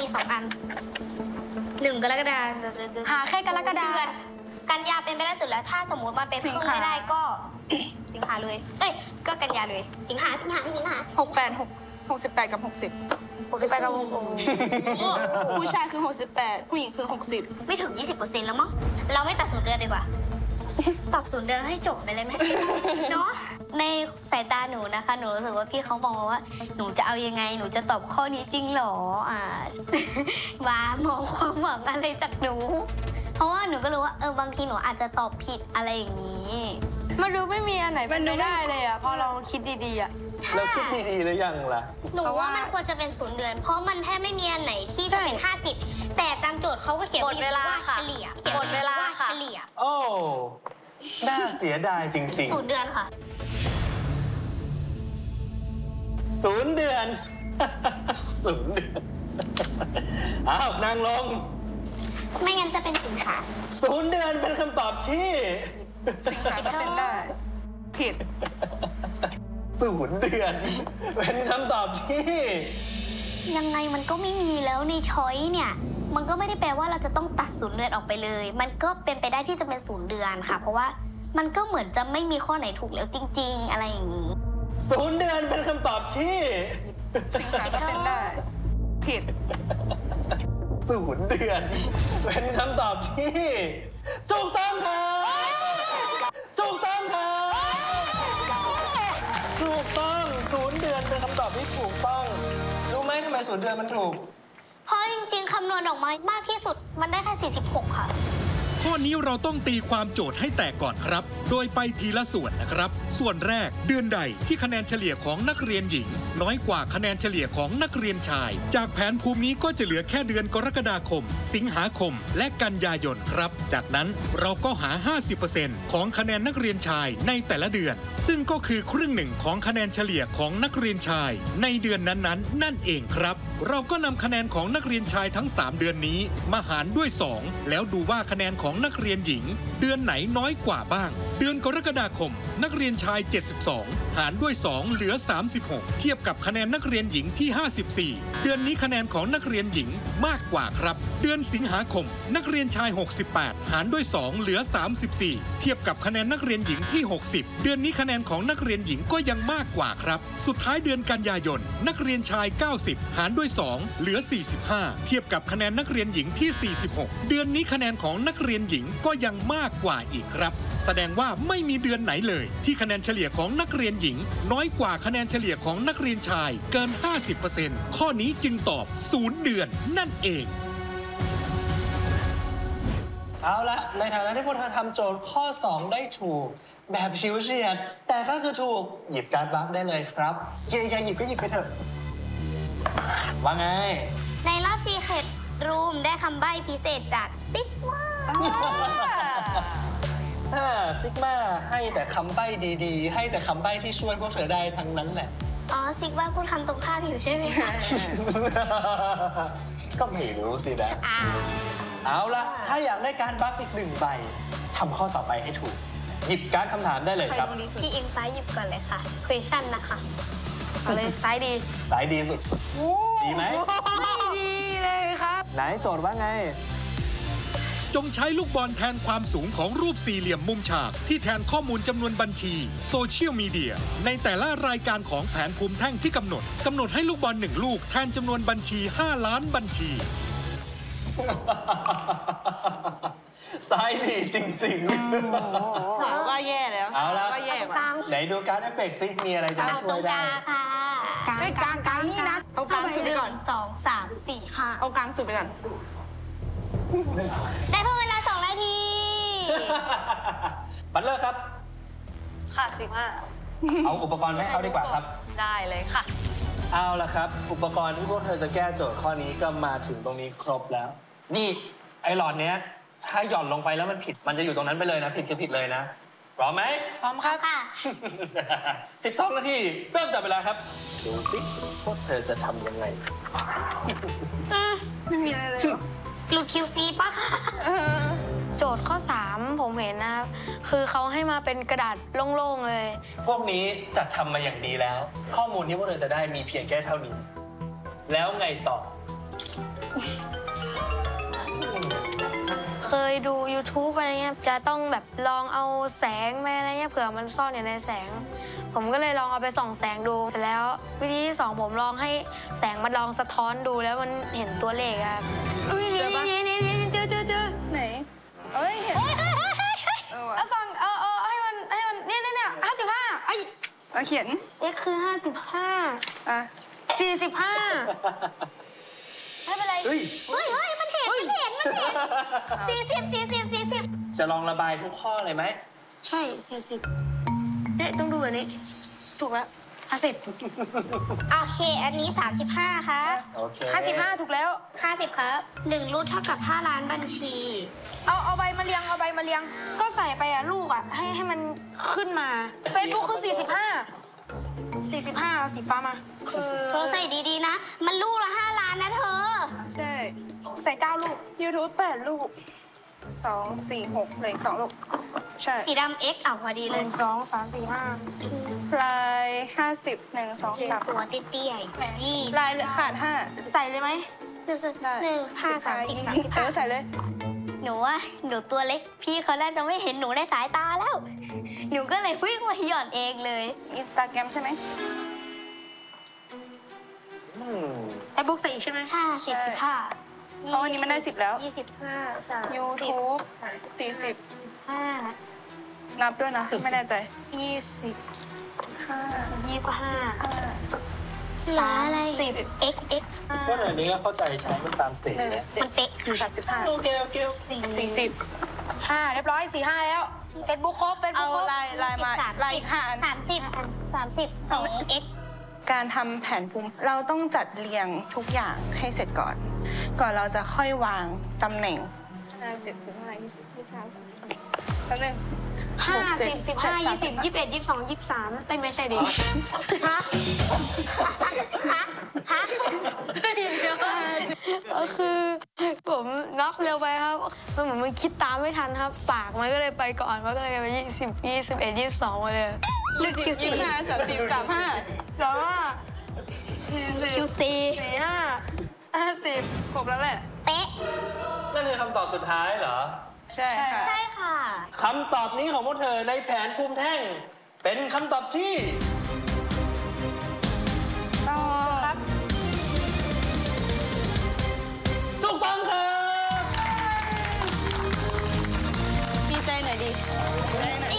2 อัน1 กรกฎาคมหาแค่กรกฎาคมเดือนกันยาเป็นไปได้สุดแล้วถ้าสมมติมันเป็นครึ่งไม่ได้ก็ สิงหาเลยก็กันยาเลยสิงหา 68 กับ 60 68 กับ 60ผู้ชายคือ68ผู้หญิงคือ60 ไม่ถึง 20% แล้วมั้งเราไม่ตัด0 เดือนดีกว่า ตอบ0 เดือนให้จบไปเลยไหม เนาะในสายตาหนูนะคะหนูรู้สึกว่าพี่เขาบอกว่าหนูจะเอายังไงหนูจะตอบข้อนี้จริงหรอว้ามองความหวังอะไรจากหนูเพราะว่าหนูก็รู้ว่าบางทีหนูอาจจะตอบผิดอะไรอย่างนี้มันดูไม่มีอันไหนเป็นไปได้เลยอ่ะพอเราคิดดีๆอ่ะเราคิดดีๆหรือยังล่ะหนูว่ามันควรจะเป็น0 เดือนเพราะมันแทบไม่มีอันไหนที่จะเป็น50แต่ตามโจทย์เขาก็เขียนหมดเวลาค่ะเฉลี่ยหมดเวลาค่ะเฉลี่ยโอ้น่าเสียดายจริง 0 เดือนค่ะๆ0 เดือน 0 เดือน อ้าวนั่งลงไม่งั้นจะเป็นสิงหา 0 เดือนเป็นคำตอบที่สิงหาก็เป็นได้ผิด 0 เดือน เป็นคำตอบที่ยังไงมันก็ไม่มีแล้วในช้อยเนี่ยมันก็ไม่ได้แปลว่าเราจะต้องตัด0 เดือนออกไปเลยมันก็เป็นไปได้ที่จะเป็น0 เดือนค่ะเพราะว่ามันก็เหมือนจะไม่มีข้อไหนถูกแล้วจริงๆอะไรอย่างนี้ 0 เดือนเป็นคำตอบที่สิงหาก็เป็นได้ผิด 0 เดือน เป็นคำตอบที่ถูกต้องครับถูกต้องครับถูกต้อง0 เดือนเป็นคำตอบที่ถูกต้องรู้ไหมทำไม0 เดือนมันถูกเพราะจริงๆคำนวณออกมามากที่สุดมันได้แค่46ค่ะข้อนี้เราต้องตีความโจทย์ให้แตกก่อนครับ โดยไปทีละส่วนนะครับ ส่วนแรกเดือนใดที่คะแนนเฉลี่ยของนักเรียนหญิง น้อยกว่าคะแนนเฉลี่ยของนักเรียนชาย จากแผนภูมินี้ก็จะเหลือแค่เดือนกรกฎาคม สิงหาคม และกันยายนครับ จากนั้นเราก็หา 50% ของคะแนนนักเรียนชายในแต่ละเดือน ซึ่งก็คือครึ่งหนึ่งของคะแนนเฉลี่ยของนักเรียนชาย ในเดือนนั้นๆ นั่นเองครับ เราก็นำคะแนนของนักเรียนชายทั้ง 3 เดือนนี้มาหารด้วย 2 แล้วดูว่าคะแนนของนักเรียนหญิง เดือนไหนน้อยกว่าบ้าง เดือนกรกฎาคม นักเรียนชาย 72 หารด้วย 2 เหลือ 36 เทียบกับคะแนนนักเรียนหญิงที่ 54 เดือนนี้คะแนนของนักเรียนหญิงมากกว่าครับ เดือนสิงหาคม นักเรียนชาย 68 หารด้วย 2 เหลือ 34 เทียบกับคะแนนนักเรียนหญิงที่ 60 เดือนนี้คะแนนของนักเรียนหญิงก็ยังมากกว่าครับ สุดท้ายเดือนกันยายน นักเรียนชาย 90 หารด้วย 2 เหลือ 45 เทียบกับคะแนนนักเรียนหญิงที่ 46 เดือนนี้คะแนนของนักเรียนหญิงก็ยังมากกว่าอีกครับ แสดงว่าไม่มีเดือนไหนเลย ที่คะแนนเฉลี่ยของนักเรียนหญิง น้อยกว่าคะแนนเฉลี่ยของนักเรียนชายเกิน 50% ข้อนี้จึงตอบ 0 เดือนนั่นเองเอาละในฐานะที่พวกเธอทำโจทย์ข้อ 2 ได้ถูก แบบชิวเฉียด แต่ก็คือถูกหยิบการ์ดบัฟได้เลยครับอยากหยิบก็หยิบไปเถอะ ว่าไงในรอบ Secret Room ได้คำใบ้พิเศษจากซิกว่าซิกมาให้แต่คำใบ้ดีๆ ให้แต่คำใบ้ที่ช่วยพวกเธอได้ทั้งนั้นแหละอ๋อซิกว่าพูดคำตรงข้ามอยู่ใช่ไหมคะก็ไม่รู้สินะ เอาละถ้าอยากได้การบัฟอีก1 ใบทำข้อต่อไปให้ถูก หยิบการ์ดคำถามได้เลยครับพี่อิงฟ้าหยิบก่อนเลยค่ะ question นะคะเอาเลยซ้ายดีสายดีสุด ดีไหมไม่ดีเลยครับไหนโจทย์ว่าไงจงใช้ลูกบอลแทนความสูงของรูปสี่เหลี่ยมมุมฉากที่แทนข้อมูลจำนวนบัญชีโซเชียลมีเดียในแต่ละรายการของแผนภูมิแท่งที่กำหนดให้ลูกบอล1 ลูกแทนจำนวนบัญชี 5 ล้านบัญชีสายดีจริงๆว่าแย่แล้วเอาละว่าแย่กลาว่ะงไหนดูการ์ดเอฟเฟกต์ซิมีอะไรจะเอามาช่ตรวยงกได้ลางค่ะกลางนี่นะเอากลางสุดไปก่อน 1 2 3 4 5 เอากลางสุดไปก่อนได้เพิ่มเวลา2 นาทีบัตเลอร์ครับค่ะ15 เอาอุปกรณ์ให้เขาดีกว่าครับได้เลยค่ะเอาละครับ อุปกรณ์ที่พวกเธอจะแก้โจทย์ข้อนี้ก็มาถึงตรงนี้ครบแล้ว นี่ไอ้หลอดเนี้ย ถ้าหย่อนลงไปแล้วมันผิด มันจะอยู่ตรงนั้นไปเลยนะ ผิดคือผิดเลยนะพร้อมไหมพร้อมครับค่ะ 12 นาทีเริ่มจับเวลาครับ ดูสิพวกเธอจะทำยังไงไม่มีอะไรเลยหลุด QC ปะคะโจทย์ข้อ 3 ผมเห็นนะครับ คือเขาให้มาเป็นกระดาษโล่งๆเลยพวกนี้จัดทำมาอย่างดีแล้ว ข้อมูลที่พวกเธอจะได้มีเพียงแค่เท่านี้ แล้วไงต่อเคยดู YouTube อะไรเงี้ยจะต้องแบบลองเอาแสงไปอะไรเงี้ยเผื่อมันซ่อนอยู่ในแสง ผมก็เลยลองเอาไปส่องแสงดูเสร็จแล้ววิธีที่ 2ผมลองให้แสงมันลองสะท้อนดูแล้วมันเห็นตัวเลขครับเจอปะเจอไหน เอ้ยเห็นเออว่ะเอาส่องให้มันเนี่ย55ไอ้เอาเขียน x คือ55 อ่ะ 45ไม่เป็นไรเฮ้ยเฮ้ยมันเห็น40 จะลองระบายทุกข้อเลยไหมใช่40เนี่ยต้องดูแบบนี้ถูกแล้ว50 โอเค อันนี้ 35 ครับโอเค 55ถูกแล้ว 50 ครับ1รูทเท่ากับ5ล้านบัญชีเอาใบมาเรียงก็ใส่ไปอะลูกอะให้มันขึ้นมา Facebook คือ45เอาสีฟ้ามา คือเธอใส่ดีๆนะ มันลูกละ5ล้านนะเธอใช่ใส่9ลูก YouTube 8 ลูก 2 4 6เหลืออีก2 ลูก ใช่สีดำ X เอาพอดีเลย 1 2 3 4 5 ลาย 50 1 2 3 ตัวเตี้ยๆ20 ลายขาดใส่เลยไหม 5 ได้ 1 5 30 ใส่เลยหนูว่าหนูตัวเล็ก พี่เขาน่าจะไม่เห็นหนูในสายตาแล้ว หนูก็เลยวิ่งมาหย่อนเองเลยอินสตาแกรมใช่ไหมไอ้บุ๊กใส่อีกใช่ไหม 50 15 เพราะวันนี้มันได้10แล้ว 25 30 YouTube 40 15 นับด้วยนะ ไม่แน่ใจ 20 5 25 สาอะไร 30 X ก็เดี๋ยวนี้ก็เข้าใจใช้มันตามเสียง 1 นะมันเป๊ะ 35 โอเค 40 5เรียบร้อย45แล้ว Facebook ครบเอา Facebook ครบลายมาลายอีก5อัน 30 ของ X การทำแผนภูมิเราต้องจัดเรียงทุกอย่างให้เสร็จก่อน ก่อนเราจะค่อยวางตำแหน่ง5 10 15 20 25 30แป๊บนึง 50 15 20 21 22 23แต่ไม่ใช่ดิฮะก็คือผมนับเร็วไปครับมันเหมือนมันคิดตามไม่ทันครับ ปากมันก็เลยไปก่อนมันก็เลยไป20 21 22มาเลยเลือกคิวซี 25 30 35 แล้วว่า QC 45 50 ครบแล้วแหละเป๊ะนั่นคือคำตอบสุดท้ายเหรอใช่ค่ะใช่ค่ะคำตอบนี้ของพวกเธอในแผนภูมิแท่ง เป็นคำตอบที่ต่อครับถูกต้องครับดีใจหน่อยดิได้หน่อย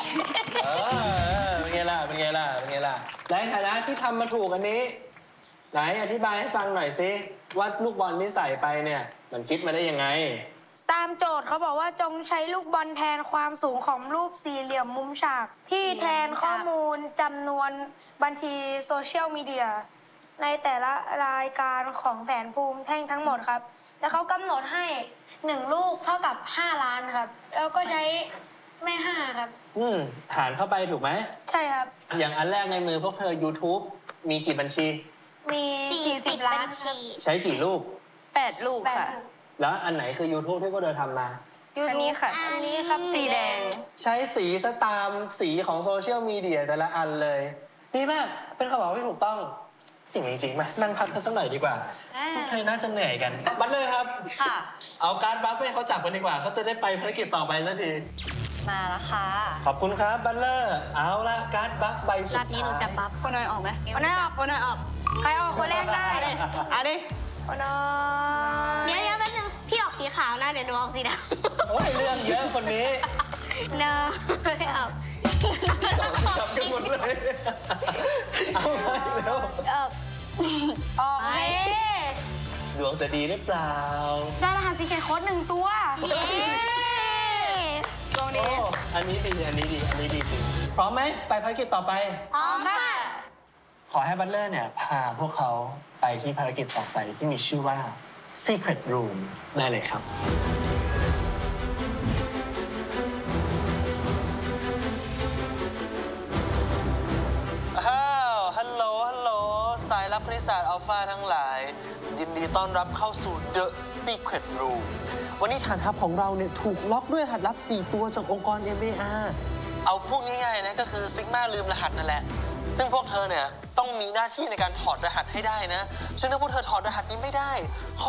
เป็นไงล่ะ ในฐานะที่ทำมาถูกอันนี้ ไหนอธิบายให้ฟังหน่อยสิว่าลูกบอลที่ใส่ไปเนี่ย มันคิดมาได้ยังไงตามโจทย์เขาบอกว่าจงใช้ลูกบอลแทนความสูงของรูปสี่เหลี่ยมมุมฉาก ที่แทนข้อมูลจำนวนบัญชีโซเชียลมีเดียในแต่ละรายการของแผนภูมิแท่งทั้งหมดครับ แล้วเขากำหนดให้1ลูกเท่ากับ5ล้านครับ แล้วก็ใช้ไม่5ครับหารเข้าไปถูกไหมใช่ครับอย่างอันแรกในมือพวกเธอ YouTube มีกี่บัญชีมี 40 ล้าบันญครัชีบใช้กี่ลูก 8 ลูกแปดค่ะลูกแล้วอันไหนคือ YouTube ที่พวกเธอทำมาอันนี้ค่ะอันนี้ครับสีแดงใช้สีซะตามสีของโซเชียลมีเดียแต่ละอันเลยดีมาก เป็นคำตอบที่ถูกต้อง จริงๆไหมนั่งพักกันสักหน่อยดีกว่าพวกเธอน่าจะเหนื่อยกัน บัตเลยครับค่ะเอาการ์ดบัฟให้เขาจับกันดีกว่า เขาจะได้ไปภารกิจต่อไปสักทีมาแล้วค่ะขอบคุณครับบัตเลอร์ เอาละการ์ดบัฟใบสุดรอท้าบยนี้หนูจะบัฟคนน้อยออกไหมคนน้อยออกคนน้อยออกใครออกคนแรกได้อ่ะดิคนน้อยเดี๋ยวแป๊บนึงพี่ออกสีขาวนะเดี๋ยวหนูออกสีดำโอ้ยเรื่องเยอะคนนี้เนอะไม่ออกจับกันหมดเลย เอาไปเร็วออกเลยดวงจะดีหรือเปล่าได้รหัสซีเคทโค้ด1 ตัวเย้ลงโอ้ดีอันนี้ดีอันนี้ดีจริงพร้อมไหมไปภารกิจต่อไปพร้อมค่ะขอให้บัตเลอร์เนี่ยพาพวกเขาไปที่ภารกิจต่อไปที่มีชื่อว่า Secret Room ได้เลยครับ ฮัลโหล สายลับคณิตศาสตร์อัลฟาทั้งหลาย ยินดีต้อนรับเข้าสู่ The Secret Room วันนี้ฐานทัพของเราเนี่ยถูกล็อกด้วยรหัสลับ 4 ตัวจากองค์กร MAR เอาพูดง่ายๆนะก็คือซิกมาลืมรหัสนั่นแหละ ซึ่งพวกเธอเนี่ยต้องมีหน้าที่ในการถอดรหัสให้ได้นะ ซึ่งถ้าพวกเธอถอดรหัสนี้ไม่ได้